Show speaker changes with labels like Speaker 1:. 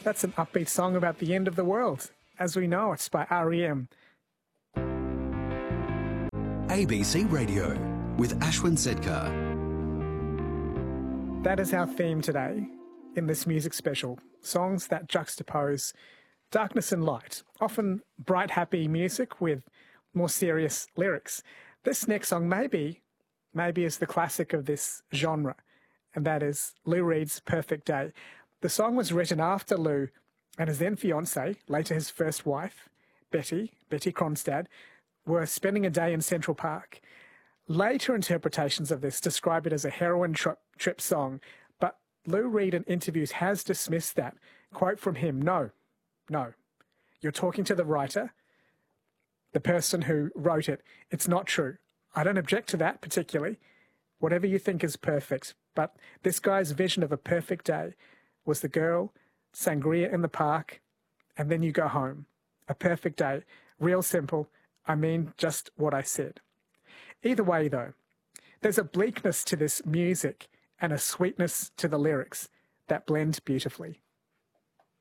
Speaker 1: That's an upbeat song about the end of the world, as we know it's by R.E.M.
Speaker 2: ABC Radio with Ashwin Sedkar.
Speaker 1: That is our theme today in this music special. Songs that juxtapose darkness and light, often bright, happy music with more serious lyrics. This next song maybe is the classic of this genre, and that is Lou Reed's Perfect Day. The song was written after Lou and his then fiancée, later his first wife, Betty Kronstad, were spending a day in Central Park. Later interpretations of this describe it as a heroin trip song, but Lou Reed in interviews has dismissed that. Quote from him, no, you're talking to the writer, the person who wrote it. It's not true. I don't object to that particularly. Whatever you think is perfect. But this guy's vision of a perfect day was the girl, sangria in the park, and then you go home. A perfect day. Real simple. I mean just what I said. Either way, though, there's a bleakness to this music and a sweetness to the lyrics that blend beautifully.